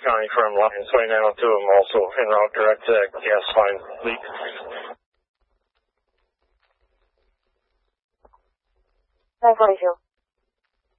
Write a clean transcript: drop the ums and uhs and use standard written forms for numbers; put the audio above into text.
County from line 2902. I'm also en route direct to gas line leak. Line 42.